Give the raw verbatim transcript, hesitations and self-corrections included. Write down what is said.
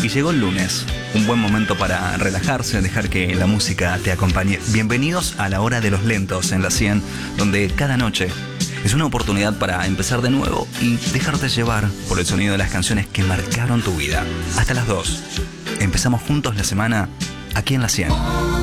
Y llegó el lunes, un buen momento para relajarse, dejar que la música te acompañe. Bienvenidos a la hora de los lentos en la cien, donde cada noche es una oportunidad para empezar de nuevo y dejarte llevar por el sonido de las canciones que marcaron tu vida. Hasta las dos. Empezamos juntos la semana aquí en la cien.